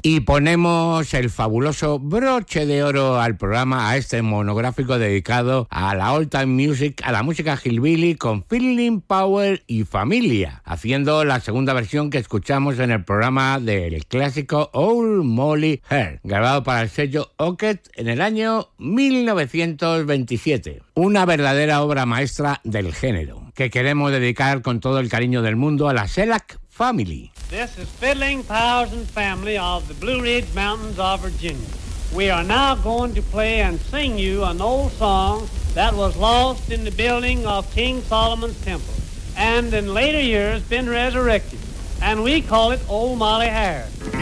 Y ponemos el fabuloso broche de oro al programa, a este monográfico dedicado a la old time music, a la música hillbilly con Feeling Power y Familia, haciendo la segunda versión que escuchamos en el programa del clásico Old Molly Hair, grabado para el sello Ocket en el año 1927. Una verdadera obra maestra del género, que queremos dedicar con todo el cariño del mundo a la Shellac Family. This is Fiddling Powers and Family of the Blue Ridge Mountains of Virginia. We are now going to play and sing you an old song that was lost in the building of King Solomon's Temple and in later years been resurrected, and we call it Old Molly Hair.